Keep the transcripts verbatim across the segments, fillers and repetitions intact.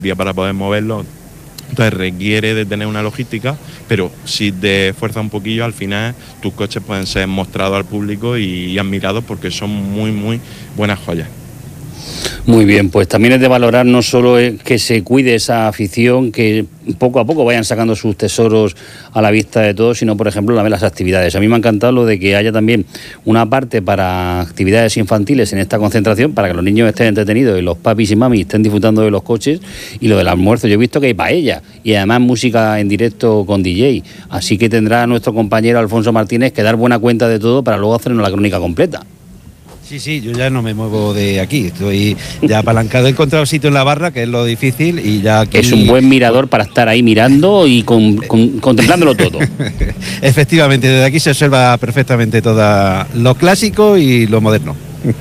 día para poder moverlo. Entonces requiere de tener una logística, pero si te esfuerzas un poquillo, al final tus coches pueden ser mostrados al público y, y admirados porque son muy, muy buenas joyas. Muy bien, pues también es de valorar no solo que se cuide esa afición, que poco a poco vayan sacando sus tesoros a la vista de todos, sino, por ejemplo, la, las actividades. A mí me ha encantado lo de que haya también una parte para actividades infantiles en esta concentración, para que los niños estén entretenidos y los papis y mamis estén disfrutando de los coches, y lo del almuerzo. Yo he visto que hay paella y además música en directo con D J, así que tendrá nuestro compañero Alfonso Martínez que dar buena cuenta de todo para luego hacernos la crónica completa. Sí, sí, yo ya no me muevo de aquí, estoy ya apalancado, he encontrado sitio en la barra, que es lo difícil, y ya aquí... Es un buen mirador para estar ahí mirando y con, con, contemplándolo todo. Efectivamente, desde aquí se observa perfectamente todo lo clásico y lo moderno.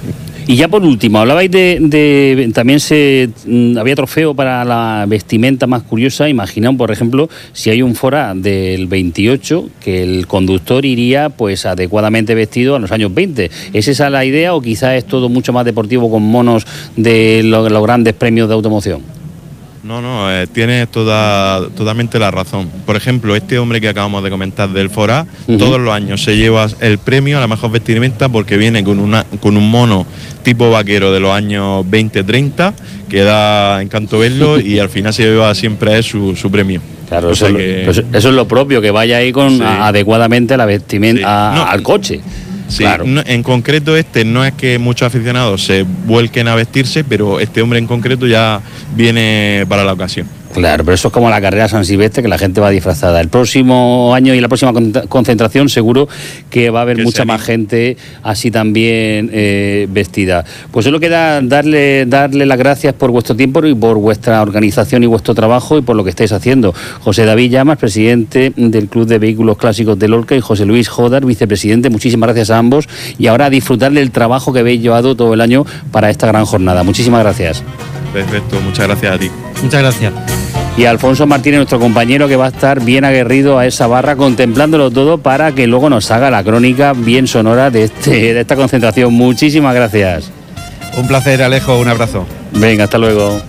Y ya por último, hablabais de, de también se mm, había trofeo para la vestimenta más curiosa. Imaginaos, por ejemplo, si hay un Fora del veintiocho, que el conductor iría pues adecuadamente vestido a los años veinte. ¿Es esa la idea o quizás es todo mucho más deportivo con monos de lo, los grandes premios de automoción? No, no, eh, tienes toda, totalmente la razón. Por ejemplo, este hombre que acabamos de comentar del Fora, uh-huh. todos los años se lleva el premio a la mejor vestimenta porque viene con, una, con un mono tipo vaquero de los años veinte treinta, que da encanto verlo y al final se lleva siempre su, su premio. Claro, eso, que... lo, eso es lo propio, que vaya ahí con sí. a, adecuadamente la vestimenta sí. a, no. al coche. Sí, claro. no, en concreto este no es que muchos aficionados se vuelquen a vestirse, pero este hombre en concreto ya viene para la ocasión. Claro, pero eso es como la carrera San Silvestre, que la gente va disfrazada. El próximo año y la próxima concentración seguro que va a haber que mucha sería. más gente así también eh, vestida. Pues solo queda darle, darle las gracias por vuestro tiempo y por vuestra organización y vuestro trabajo y por lo que estáis haciendo. José David Llamas, presidente del Club de Vehículos Clásicos de Lorca, y José Luis Jodar, vicepresidente. Muchísimas gracias a ambos y ahora a disfrutar del trabajo que habéis llevado todo el año para esta gran jornada. Muchísimas gracias. Perfecto, muchas gracias a ti. Muchas gracias. Y Alfonso Martínez, nuestro compañero, que va a estar bien aguerrido a esa barra, contemplándolo todo para que luego nos haga la crónica bien sonora de, este, de esta concentración. Muchísimas gracias. Un placer, Alejo, un abrazo. Venga, hasta luego.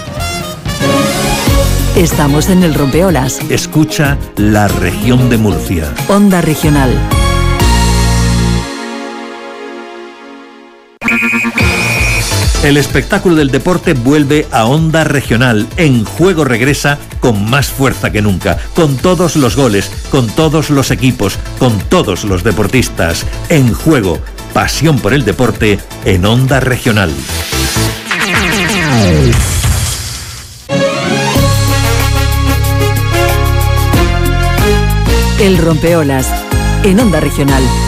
Estamos en el Rompeolas. Escucha La Región de Murcia. Onda Regional. El espectáculo del deporte vuelve a Onda Regional. En Juego regresa con más fuerza que nunca, con todos los goles, con todos los equipos, con todos los deportistas. En Juego, pasión por el deporte en Onda Regional. El Rompeolas en Onda Regional.